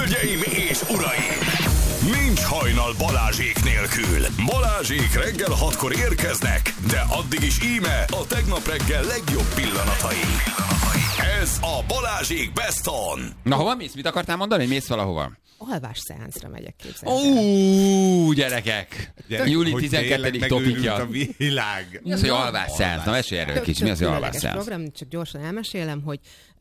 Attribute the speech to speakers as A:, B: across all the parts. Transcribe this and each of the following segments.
A: Hölgyeim és uraim! Nincs hajnal Balázsék nélkül. Balázsék reggel 6-kor érkeznek, de addig is íme a tegnap reggel legjobb pillanatai. Ez a Balázsék Best On.
B: Na, hova mész? Mit akartál mondani? Mész valahova?
C: Alvás szeánszra megyek, képzelni.
B: Gyerekek! Júli 12. topikja.
D: A világ.
B: Mi az, hogy alvás szeánsz? Na, mesélj erről kicsit. Mi az, hogy alvás szeánsz?
C: Program, csak gyorsan elmesélem, hogy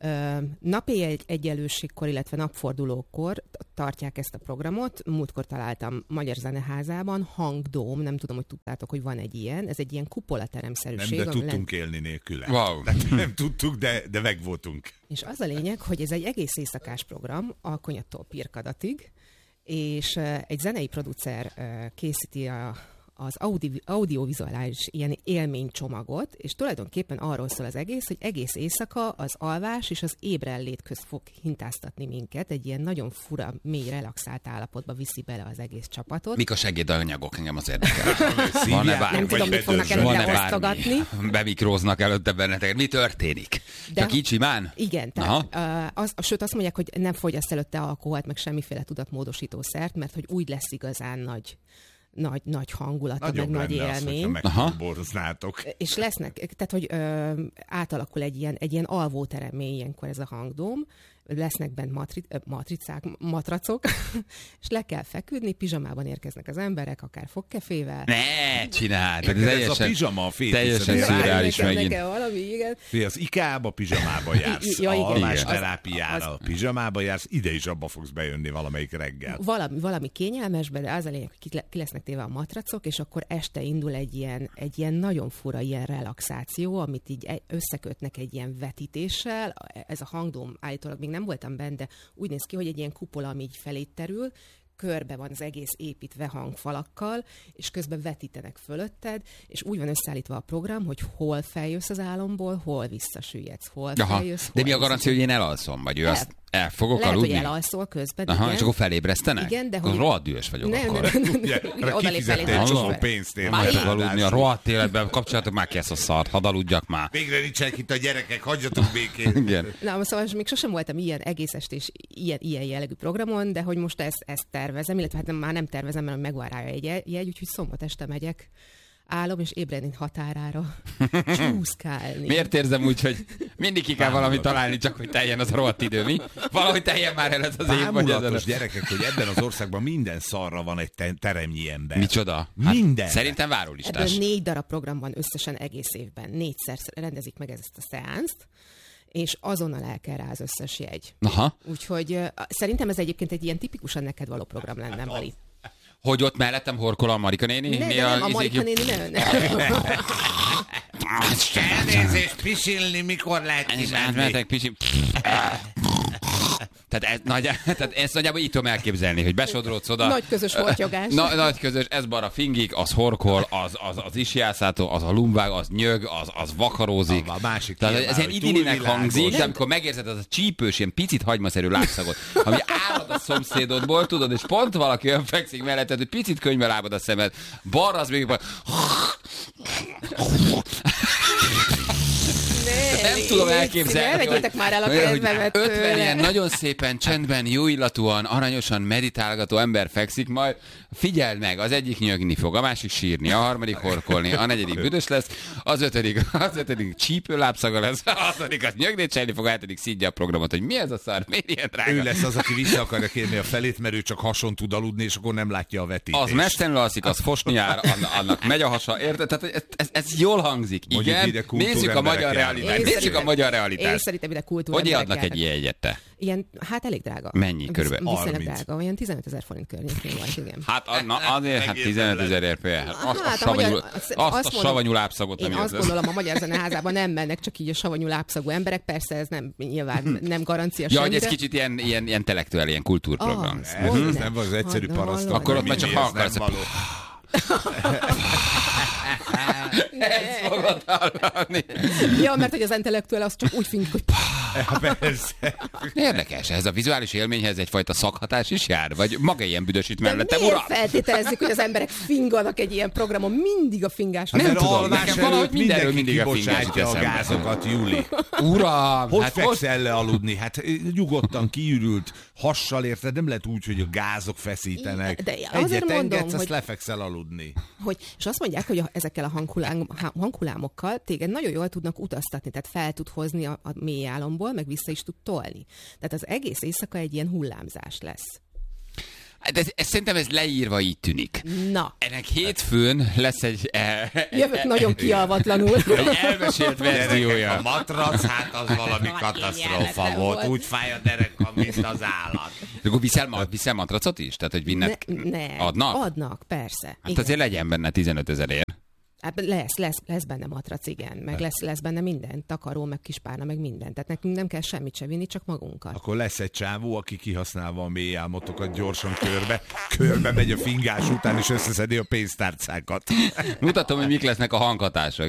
C: napi egyenlőségkor, illetve napfordulókor tartják ezt a programot. Múltkor találtam Magyar Zeneházában, Hangdóm, nem tudom, hogy tudtátok, hogy van egy ilyen. Ez egy ilyen kupolateremszerűség.
D: Nem, de tudtunk élni nélküle.
B: Wow.
D: Nem tudtuk, de megvoltunk.
C: És az a lényeg, hogy ez egy egész éjszakás program, Alkonyattól Pirkadatig, és egy zenei producer készíti az audiovizuális ilyen élménycsomagot, és tulajdonképpen arról szól az egész, hogy egész éjszaka az alvás és az ébrenlét közt fog hintáztatni minket, egy ilyen nagyon fura, mély, relaxált állapotba viszi bele az egész csapatot.
B: Mik a segédanyagok? Engem az érdekel.
D: Van-e
B: bármi?
C: Nem tudom, mit fognak előtte osztogatni.
B: Bemikróznak előtte benneteket. Mi történik? Csak így simán?
C: Igen, tehát, sőt azt mondják, hogy nem fogyaszt előtte alkoholt, meg semmiféle tudatmódosítószert, mert hogy úgy lesz igazán nagy hangulata, meg nagy élmény.
D: Megboroznátok.
C: És lesznek, tehát hogy átalakul egy ilyen alvóteremmé ilyenkor ez a Hangdóm, lesznek bent matracok, és le kell feküdni, pizsamában érkeznek az emberek, akár fogkefével.
B: Ne, csináld!
D: Ez a pizsama a
B: teljesen szürreális megint.
C: Nekem valami, igen.
D: Az IKEA-ba pizsamába jársz,
C: ja,
D: a alvásterápiára a pizsamába jársz, ide is abba fogsz bejönni valamelyik reggel.
C: Valami kényelmesbe, de az a lényeg, hogy ki lesznek téve a matracok, és akkor este indul egy ilyen nagyon fura ilyen relaxáció, amit így összekötnek egy ilyen vetítéssel. Ez a Hangdóm állítólag még nem voltam benne, de úgy néz ki, hogy egy ilyen kupola, ami így felé terül, körbe van az egész építve hangfalakkal, és közben vetítenek fölötted, és úgy van összeállítva a program, hogy hol feljössz az álomból, hol visszasüllyedsz, hol feljössz,
B: de mi a garancia, hogy én elalszom? Vagy ő azt el fogok
C: lehet,
B: aludni?
C: hogy elalszol közben,
B: aha,
C: igen.
B: és akkor felébresztenek?
C: Igen, de
B: hogy... rohadt dühös vagyok akkor.
D: Kifizettél egy csomó pénzt ér.
B: Már aludni a rohadt életben, kapcsolatok már ki ezt a szart, hadd aludjak már.
D: Végre nincsenek itt a gyerekek, hagyjatok békén.
B: Igen.
C: Na, szóval még sosem voltam ilyen egész estés, ilyen jellegű programon, de hogy most ezt tervezem, illetve hát már nem tervezem, mert megvan rá egy jegy, úgyhogy szombat este megyek álom és ébredni határára csúszkálni.
B: Miért érzem úgy, hogy mindig ki kell valamit találni, csak hogy teljen az a rohadt idő, mi? Valahogy teljen már el ez az év.
D: Bámulatos gyerekek, hogy ebben az országban minden szarra van egy teremnyi ember.
B: Micsoda?
D: Minden.
B: Szerintem várólistás.
C: Ebből 4 darab program van összesen egész évben. 4-szer rendezik meg ezt a szeánzt, és azonnal el kell rá az összes jegy.
B: Aha.
C: Úgyhogy szerintem ez egyébként egy ilyen tipikusan neked való program lenne, Bali.
B: Hogy ott mellettem horkol a Marika néni?
C: Nem, a Marika néni nem.
D: Elnézést, pisilni, mikor lehet kimenni?
B: Tehát ezt nagyjából így tudom elképzelni, hogy besodrodsz oda.
C: Nagy közös hortyogás.
B: Nagy közös, ez bara fingik, az horkol, az isjászátó, az a lumbág, az nyög, az vakarózik.
D: A másik
B: tehát ez ilyen idillinek hangzik, de amikor megérzed az a csípős, ilyen picit hagymaszerű lábszagot, ami állad a szomszédodból, tudod, és pont valaki olyan fekszik melletted, hogy picit könyvbe lábad a szemed, balra az még nem tudom elképzelni,
C: ne vegyétek már el a
B: hogy
C: kedvemet
B: 50 ilyen nagyon szépen, csendben, jó illatúan, aranyosan meditálgató ember fekszik, majd figyeld meg, az egyik nyögni fog, a másik sírni, a harmadik horkolni, a negyedik büdös lesz, az ötödik csípőlábszaga lesz, a hatodik az nyögni cselni fog, a hetedik szidja a programot, hogy mi ez a szar, miért ilyen drága?
D: Ő lesz az, aki vissza akarja kérni a felét, mert ő csak hason tud aludni, és akkor nem látja a vetítést.
B: Az mestenül alszik, az fosni jár, annak megy a hasa, érted? Tehát ez jól hangzik, igen? Nézzük a magyar realitást. Nézzük a magyar realitást.
C: Én szerintem ide kultúra.
B: Hogy adnak egy ilyen jegyet te?
C: Ilyen, hát elég drága.
B: Mennyi körülbelül?
C: Viszonylag drága, olyan 15 000 forint környékén van, igen.
B: Hát azért 15 000 érpéje. Azt a savanyú lábszagot nem
C: én azt gondolom, a Magyar Zeneházában nem mennek csak így a savanyú lábszagú emberek, persze ez nem nyilván nem garancia
B: semmire.
C: Ja,
B: hogy ez kicsit ilyen intellektuál, ilyen kultúrprogram.
D: Ez nem az egyszerű paraszt.
B: Akkor ott már csak hallgatsz. Ezt fogod hallani.
C: Ja, mert hogy az intellektuál az csak úgy fingik, hogy
D: Persze.
B: Érdekes, ez a vizuális élményhez egyfajta szakhatás is jár? Vagy maga ilyen büdösít mellettem,
C: miért
B: uram?
C: feltételezzük, hogy az emberek finganak egy ilyen programon? Mindig a fingás.
B: Nem tudom,
D: alvás
B: nekem valahogy
D: előtt
B: mindenről
D: mindenki
B: mindig a fingás jut
D: kibocsátja a
B: eszembe.
D: gázokat, Júli.
B: Uram,
D: Hogy
B: hát
D: fekszel le aludni? Hát nyugodtan kiürült hassal, érted? Nem lehet úgy, hogy a gázok feszítenek.
C: De azért
D: Egyet
C: mondom,
D: engedsz, azt
C: hogy-
D: lefekszel aludni.
C: És azt mondják, hogy ezekkel a hanghullámokkal téged nagyon jól tudnak utaztatni, tehát fel tud hozni a mély álomból, meg vissza is tud tolni. Tehát az egész éjszaka egy ilyen hullámzás lesz.
B: De szerintem ez leírva így tűnik.
C: Na,
B: Ennek hétfőn lesz egy
C: jövök nagyon kialvatlanul.
B: egy elmesélt verziója.
D: A matrac, hát az valami katasztrófa
C: jelenet
D: volt.
C: volt.
D: Úgy fáj a derekam, mint az állat.
B: Akkor viszel matracot is? Tehát, hogy vinnet adnak?
C: Adnak, persze.
B: Hát
C: Igen.
B: azért legyen benne 15 000-ért.
C: Hát lesz benne matrac, igen. Meg lesz benne minden. Takaró, meg kispárna, meg minden. Tehát nekünk nem kell semmit se vinni, csak magunkat.
D: Akkor lesz egy csávó, aki kihasználva a mély álmotokat gyorsan körbe megy a fingás után, és összeszedi a pénztárcákat.
B: Mutatom, hogy mik lesznek a hanghatások.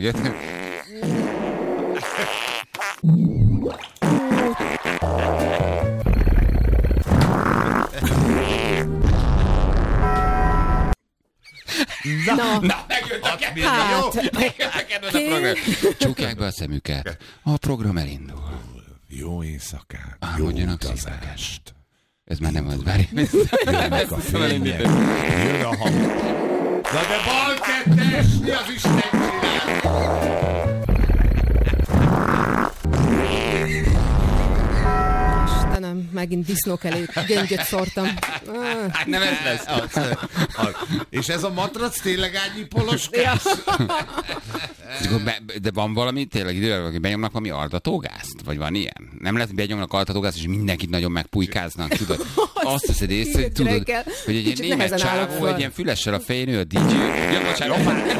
C: Na,
B: Na, megjöttek el!
C: hát,
B: Megjöttek el a program. Csukják be a szemüket. A program elindul.
D: Jó éjszakát, jó
B: Álmodjanak
D: utazást.
B: Ez már nem az, várj.
D: Jönnek a fények, jön a hang. Na de bal kettes, mi az Isten csinál?
C: Istenem, megint disznók elé göngyöt szórtam.
B: Hát nem ez lesz.
D: És ez a matrac tényleg ányipolos?
C: Ja.
B: De van valami, tényleg idővel, hogy benyomnak valami altatógázt? Vagy van ilyen? Nem lehet, hogy benyomnak altatógázt, és mindenkit nagyon megpujkáznak, tudod? Azt veszed észre, hogy tudod,
C: reggel.
B: hogy egy ilyen
C: Kicsit
B: német
C: nehezen állok
B: csávó,
C: föl.
B: egy ilyen fülessel a fején, ő a DJ. Ja, bocsánat.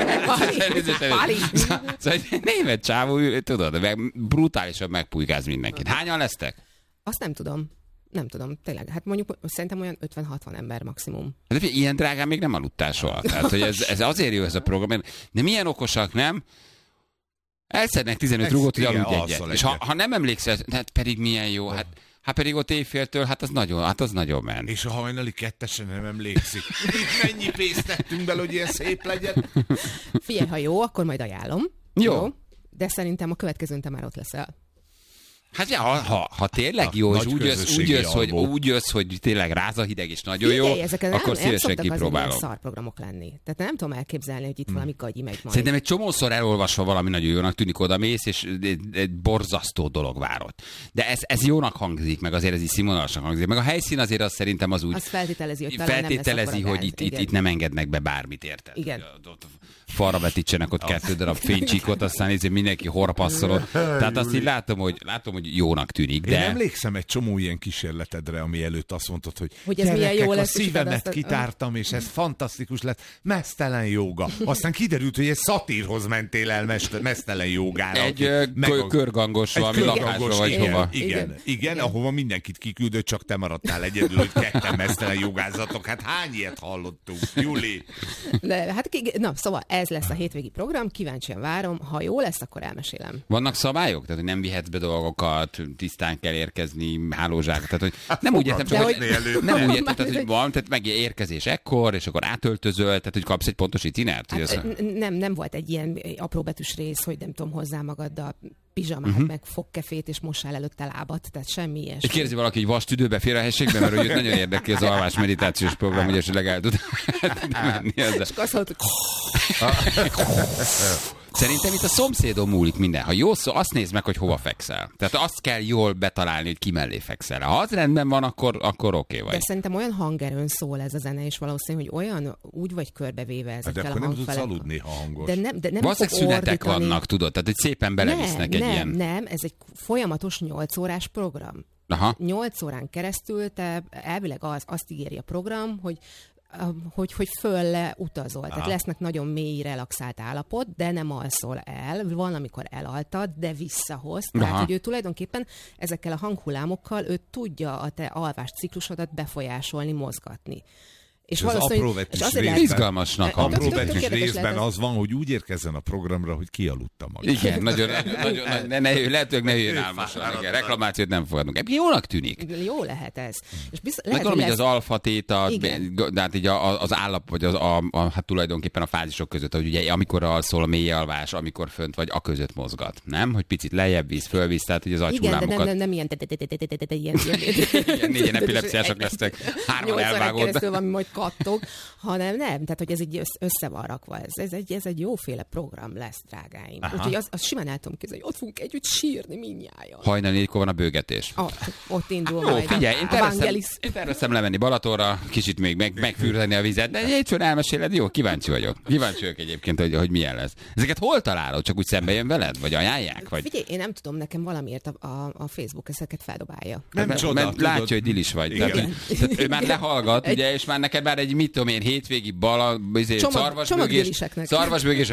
C: Páli.
B: Szóval egy német csávó, tudod, brutálisan megpujkáz mindenkit. Hányan lesztek?
C: Azt nem tudom. Nem tudom, tényleg. Hát mondjuk szerintem olyan 50-60 ember maximum.
B: Hát de ilyen drágán még nem aludtál soha. Tehát, hogy ez azért jó ez a program. De milyen okosak, nem? Elszednek 15 rugót, hogy
D: igen,
B: aludj egyet.
D: alszol
B: És
D: egyet.
B: ha nem emlékszel, hát pedig milyen jó. Hát pedig ott éjféltől, hát az nagyon ment.
D: És a hajnali kettesen nem emlékszik. Itt mennyi pénzt tettünk bele, hogy ilyen szép legyen?
C: Figyelj, ha jó, akkor majd ajánlom.
B: Jó.
C: De szerintem a következőn te már ott leszel.
B: Hát ja, ha tényleg jó, és
D: Nagy
B: úgy
D: közösségi alvó.
B: úgy jössz, hogy tényleg ráz a hideg és nagyon jó,
C: Figyelj, ezek
B: akkor
C: nem
B: szívesen
C: szoktak azért ilyen
B: kipróbálom.
C: szarprogramok lenni. Tehát nem tudom elképzelni, hogy itt valami gagyi megy majd.
B: Szerintem egy csomószor elolvasva valami nagyon jónak tűnik, oda mész, és egy borzasztó dolog várott. De ez jónak hangzik, meg azért ez így színvonalasan hangzik. Meg a helyszín azért az szerintem az úgy
C: Az feltételezi, hogy talán
B: feltételezi,
C: nem lesz
B: hogy
C: akkor
B: itt nem engednek be bármit, érted?
C: Igen.
B: Hogy ott falra vetítsenek ott 2 darab fénycsíkot, aztán mindenki horpasszolod. Tehát azt így látom, hogy jónak tűnik.
D: Én
B: De
D: emlékszem egy csomó ilyen kísérletedre, ami előtt azt mondtad, hogy
C: Hogy ez milyen
D: gyerekek,
C: jó
D: a
C: lesz, és
D: szívemet
C: utána azt-
D: kitártam, és ez fantasztikus lett. Mesztelen jóga. Aztán kiderült, hogy egy szatírhoz mentél el mesztelen jógára.
B: egy
D: aki
B: körgangos valami
D: egy
B: lakásra
D: körgangos,
B: vagy
D: igen,
B: hova.
D: Igen, ahova mindenkit kiküldött, csak te maradtál egyedül, hogy ketten mesztelen jogázatok. Hát hány ilyet hallottunk, Júli?
C: De, hát, na, szóval ez lesz a hétvégi program, kíváncsian várom. Ha jó lesz, akkor elmesélem.
B: Vannak szabályok? Tehát, hogy nem vihetsz be dolgokat, tisztán kell érkezni, hálózsák. Tehát, hogy nem úgy értem, csak,
C: De
B: hogy,
C: hogy-
B: nem úgy értem,
C: Már
B: tehát, hogy
C: hogy-
B: van, tehát meg érkezés ekkor, és akkor átöltözöl, tehát, hogy kapsz egy pontos itinert. Hogy
C: Hát,
B: az...
C: nem volt egy ilyen apróbetűs rész, hogy nem tudom, hozzá magaddal pizsamát, meg fogkefét, és mossál előtte lábat, tehát semmi
B: És
C: ilyesmi.
B: kérdezi valaki, hogy vastüdőbe fér a helységbe, mert hogy őt nagyon érdekli az alvás meditációs program, hogy esetleg el tud menni ezzel.
C: És azt hallott,
B: Szerintem itt a szomszédon múlik minden. Ha jó szó, azt nézd meg, hogy hova fekszel. Tehát azt kell jól betalálni, hogy ki mellé fekszel. Ha az rendben van, akkor oké
C: de
B: vagy.
C: szerintem olyan hangerőn szól ez a zene, és valószínű, hogy olyan úgy vagy körbevéve
D: De
C: ezekkel
D: akkor
C: a
D: nem tudsz
C: hangfelek.
D: aludni, ha hangos.
C: De nem
B: Valószínűleg
C: fog
B: szünetek
C: ordítani.
B: vannak, tudod? Tehát, hogy szépen belevisznek egy ilyen...
C: Nem, ez egy folyamatos 8 órás program.
B: Aha.
C: 8 órán keresztül te elvileg azt ígéri a program, hogy fölle utazol. Tehát lesznek nagyon mély, relaxált állapot, de nem alszol el. Van, amikor elaltad, de visszahoz. Tehát,
B: Aha.
C: hogy ő tulajdonképpen ezekkel a hanghullámokkal ő tudja a te alvás ciklusodat befolyásolni, mozgatni. És
D: az apróvetés részben,
B: izgalmasnak hangzik.
D: apróvetés részben az van, hogy úgy érkezzen a programra, hogy kialudta magát.
B: Igen, nagyon lehetőleg ne jöjjön álmosan. Igen, reklamációt nem fogadunk. Jónak tűnik.
C: Jó lehet ez. És
B: lehet, gondolom, hogy az alfa-téta, de hát így az állap, vagy hát tulajdonképpen a fázisok között, hogy ugye amikor alszol, a mély alvás, amikor fönt vagy, a között mozgat. Nem? Hogy picit lejjebb víz, fölvíz, tehát hogy az agyhullámokat.
C: Igen, de nem ilyen...
B: Igen, négyen epilepsziások lesztek, 3 elvágódnak.
C: Valami majd kattog, hanem nem, tehát hogy ez így össze van rakva. Ez egy jóféle program lesz, drágáim. Úgyhogy az simán el tudom képzelni, hogy ott fogunk együtt sírni mindnyájan.
B: Hajnal 4-kor van a bőgetés.
C: Ott indul
B: jó,
C: majd
B: figyelj, én tervezem lemenni Balatonra, kicsit még megfürdeni a vizet, de hétfőn elmeséled, jó, kíváncsi vagyok. Kíváncsi vagyok egyébként, hogy milyen lesz. Ezeket hol találod? Csak úgy szembe jön veled? Vagy ajánlják? Vagy...
C: Figyelj, én nem tudom, nekem valamiért a Facebook ezeket feldobálja.
B: Nem csoda, mert látja, hogy dilis vagy. Tehát, ő már lehallgat, ugye, és már neked már egy, mit tudom én, hétvégi szarvasbőgés